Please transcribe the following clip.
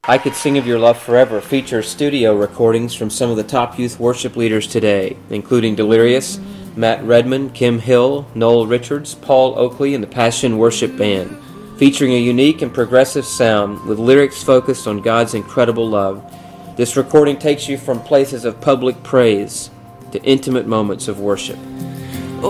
I Could Sing of Your Love Forever features studio recordings from some of the top youth worship leaders today, including Delirious, Matt Redman, Kim Hill, Noel Richards, Paul Oakley, and the Passion Worship Band, featuring a unique and progressive sound with lyrics focused on God's incredible love. This recording takes you from places of public praise to intimate moments of worship.